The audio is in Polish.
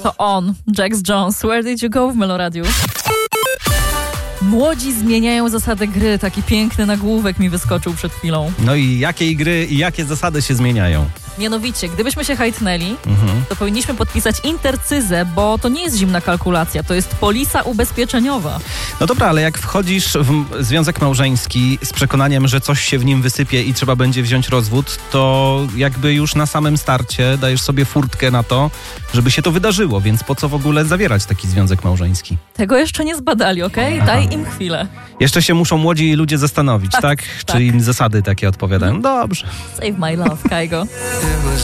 To on, Jax Jones, Where Did You Go w Meloradiu. Młodzi zmieniają zasady gry. Taki piękny nagłówek mi wyskoczył przed chwilą. No i jakiej gry i jakie zasady się zmieniają? Mianowicie, gdybyśmy się hajtnęli, to powinniśmy podpisać intercyzę, bo to nie jest zimna kalkulacja, to jest polisa ubezpieczeniowa. No dobra, ale jak wchodzisz w związek małżeński z przekonaniem, że coś się w nim wysypie i trzeba będzie wziąć rozwód, to jakby już na samym starcie dajesz sobie furtkę na to, żeby się to wydarzyło, więc po co w ogóle zawierać taki związek małżeński? Tego jeszcze nie zbadali, okej? Daj im chwilę. Jeszcze się muszą młodzi ludzie zastanowić, tak? Czy im zasady takie odpowiadają? Dobrze. Save my love, Kaigo.